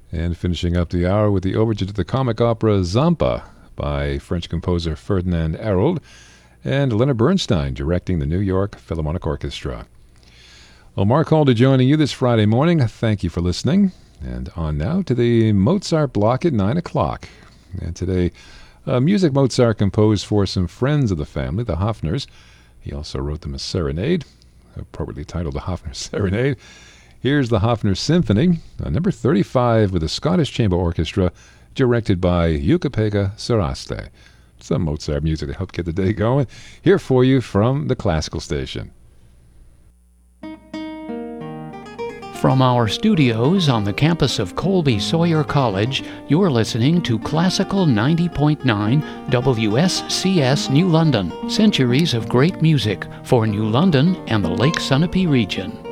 And finishing up the hour with the overture to the comic opera Zampa by French composer Ferdinand Arnold and Leonard Bernstein directing the New York Philharmonic Orchestra. Well, Mark Halder joining you this Friday morning. Thank you for listening. And on now to the Mozart block at 9 o'clock. And today, music Mozart composed for some friends of the family, the Hofners. He also wrote them a serenade, appropriately titled the Hofner Serenade. Here's the Hofner Symphony, number 35 with the Scottish Chamber Orchestra, directed by Jukka-Pekka Saraste. Some Mozart music to help get the day going. Here for you from the Classical Station. From our studios on the campus of Colby Sawyer College, you're listening to Classical 90.9 WSCS New London. Centuries of great music for New London and the Lake Sunapee region.